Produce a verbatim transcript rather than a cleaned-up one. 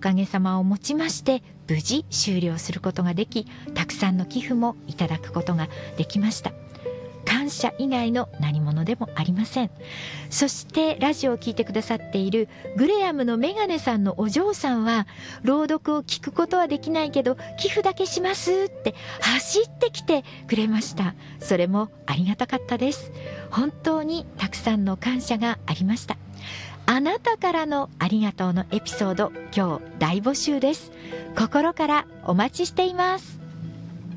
かげさまをもちまして無事終了することができ、たくさんの寄付もいただくことができました。感謝以外の何者でもありません。そしてラジオを聞いてくださっているグレアムのメガネさんのお嬢さんは、朗読を聞くことはできないけど寄付だけしますって走ってきてくれました。それもありがたかったです。本当にたくさんの感謝がありました。あなたからのありがとうのエピソード、今日大募集です。心からお待ちしています。